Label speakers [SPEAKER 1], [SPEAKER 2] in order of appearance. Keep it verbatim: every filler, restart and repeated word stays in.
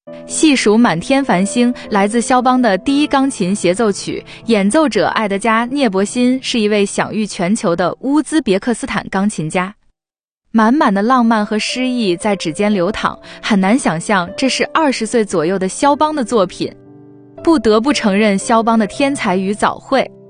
[SPEAKER 1] 细数满天繁星来自肖邦的第一钢琴协奏曲，演奏者艾德加·聂伯辛是一位享誉全球的乌兹别克斯坦钢琴家。满满的浪漫和诗意在指尖流淌，很难想象这是二十岁左右的肖邦的作品。不得不承认肖邦的天才与早慧。